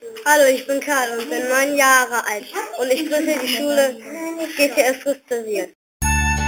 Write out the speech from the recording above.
Hallo, ich bin Karl und bin 9 Jahre alt und ich grüße die Schule GTS Rüstersiel.